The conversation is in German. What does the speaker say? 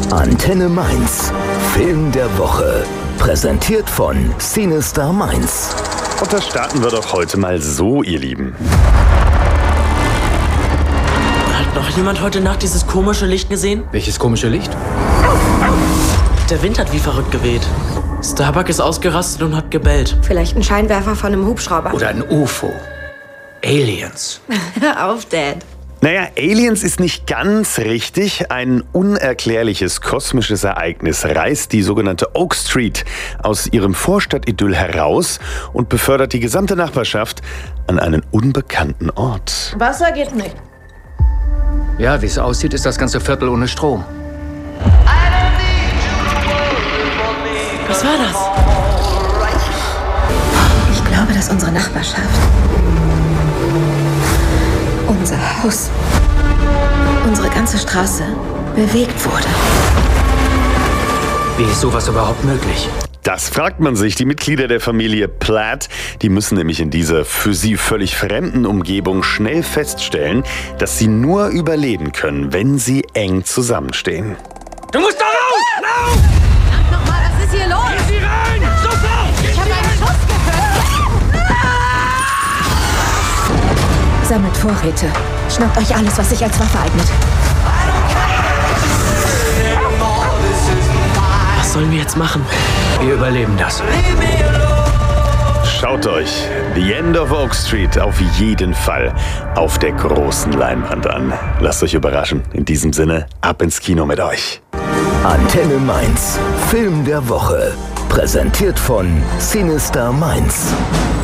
Antenne Mainz. Film der Woche. Präsentiert von Cinestar Mainz. Und das starten wir doch heute mal so, ihr Lieben. Hat noch jemand heute Nacht dieses komische Licht gesehen? Welches komische Licht? Der Wind hat wie verrückt geweht. Starbuck ist ausgerastet und hat gebellt. Vielleicht ein Scheinwerfer von einem Hubschrauber. Oder ein UFO. Aliens. Hör auf, Dad. Naja, Aliens ist nicht ganz richtig. Ein unerklärliches kosmisches Ereignis reißt die sogenannte Oak Street aus ihrem Vorstadtidyll heraus und befördert die gesamte Nachbarschaft an einen unbekannten Ort. Wasser geht nicht. Ja, wie es aussieht, ist das ganze Viertel ohne Strom. Was war das? Ich glaube, dass unsere Nachbarschaft, unser Haus, unsere ganze Straße bewegt wurde. Wie ist sowas überhaupt möglich? Das fragt man sich. Die Mitglieder der Familie Platt, die müssen nämlich in dieser für sie völlig fremden Umgebung schnell feststellen, dass sie nur überleben können, wenn sie eng zusammenstehen. Du musst da raus! Lauf! Nochmal, was ist hier los? Geh sie rein! Sofort! Ich habe einen Schuss gehört. Sammelt Vorräte. Schnappt euch alles, was sich als Waffe eignet. Was sollen wir jetzt machen? Wir überleben das. Schaut euch The End of Oak Street auf jeden Fall auf der großen Leinwand an. Lasst euch überraschen. In diesem Sinne, ab ins Kino mit euch. Antenne Mainz. Film der Woche. Präsentiert von Cinestar Mainz.